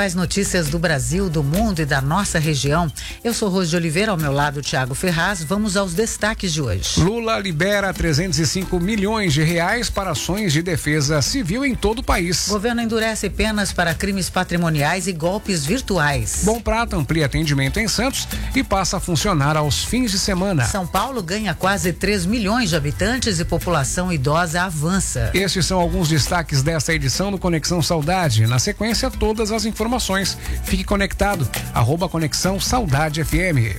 As notícias do Brasil, do mundo e da nossa região. Eu sou Rose de Oliveira, ao meu lado Thiago Ferraz. Vamos aos destaques de hoje. Lula libera 305 milhões de reais para ações de defesa civil em todo o país. Governo endurece penas para crimes patrimoniais e golpes virtuais. Bom Prato amplia atendimento em Santos e passa a funcionar aos fins de semana. São Paulo ganha quase 3 milhões de habitantes e população idosa avança. Estes são alguns destaques desta edição do Conexão Saudade. Na sequência, todas as informações. Fique conectado, @Conexão Saudade FM.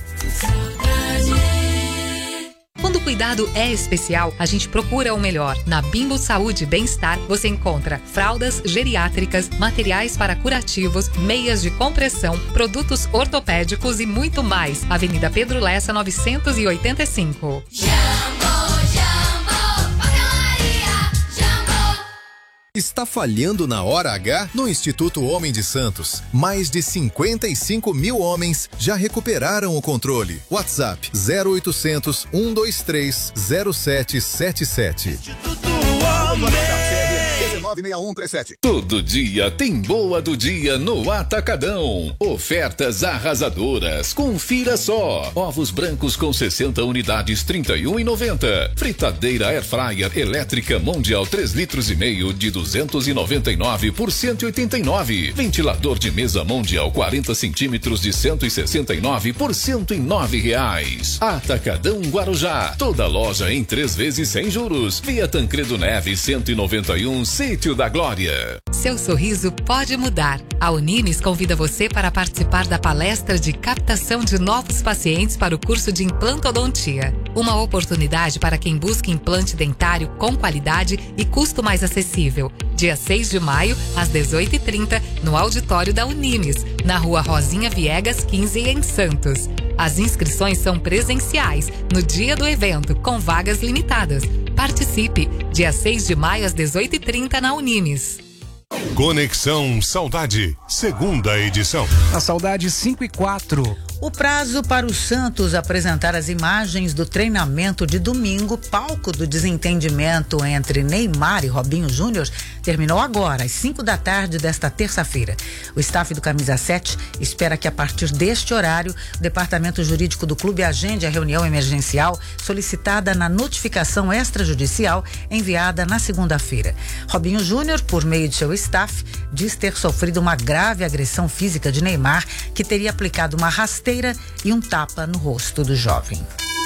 Quando o cuidado é especial, a gente procura o melhor. Na Bimbo Saúde e Bem-Estar, você encontra fraldas geriátricas, materiais para curativos, meias de compressão, produtos ortopédicos e muito mais. Avenida Pedro Lessa, 985. Está falhando na hora H? No Instituto Homem de Santos, mais de 55 mil homens já recuperaram o controle. WhatsApp 0800 123 0777. Instituto Homem. 196137. Todo dia tem boa do dia no Atacadão. Ofertas arrasadoras. Confira só. Ovos brancos com 60 unidades, R$31,90. Fritadeira Air Fryer elétrica Mundial 3,5 litros de 299 por 189. Ventilador de mesa Mundial 40 centímetros de 169 por R$109. Atacadão Guarujá. Toda loja em 3 vezes sem juros. Via Tancredo Neves 191, Sítio da Glória. Seu sorriso pode mudar. A Unimes convida você para participar da palestra de captação de novos pacientes para o curso de implantodontia. Uma oportunidade para quem busca implante dentário com qualidade e custo mais acessível. Dia 6 de maio, às 18h30, no auditório da Unimes, na Rua Rosinha Viegas 15, em Santos. As inscrições são presenciais, no dia do evento, com vagas limitadas. Participe, dia 6 de maio às 18h30 na Unimes. Conexão Saudade, segunda edição. A Saudade 5 e 4. O prazo para o Santos apresentar as imagens do treinamento de domingo, palco do desentendimento entre Neymar e Robinho Júnior, terminou agora, às 5 da tarde desta terça-feira. O staff do Camisa 7 espera que, a partir deste horário, o departamento jurídico do clube agende a reunião emergencial solicitada na notificação extrajudicial enviada na segunda-feira. Robinho Júnior, por meio de seu staff, diz ter sofrido uma grave agressão física de Neymar, que teria aplicado uma rasteira e um tapa no rosto do jovem.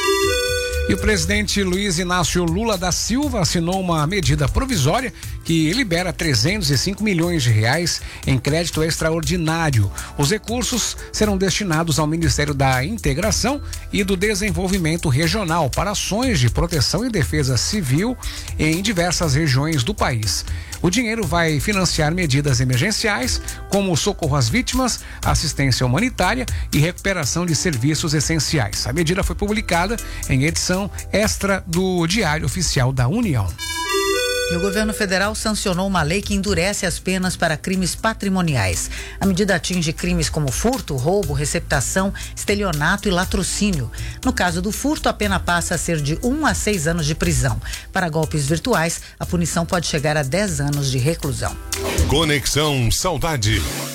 E o presidente Luiz Inácio Lula da Silva assinou uma medida provisória que libera 305 milhões de reais em crédito extraordinário. Os recursos serão destinados ao Ministério da Integração e do Desenvolvimento Regional para ações de proteção e defesa civil em diversas regiões do país. O dinheiro vai financiar medidas emergenciais, como socorro às vítimas, assistência humanitária e recuperação de serviços essenciais. A medida foi publicada em edição extra do Diário Oficial da União. E o governo federal sancionou uma lei que endurece as penas para crimes patrimoniais. A medida atinge crimes como furto, roubo, receptação, estelionato e latrocínio. No caso do furto, a pena passa a ser de 1 a 6 anos de prisão. Para golpes virtuais, a punição pode chegar a 10 anos de reclusão. Conexão Saudade.